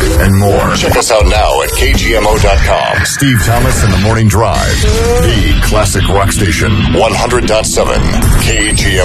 and more. Check us out now at KGMO.com. Steve Thomas in the Morning Drive, the classic rock station, 100.7 KGMO.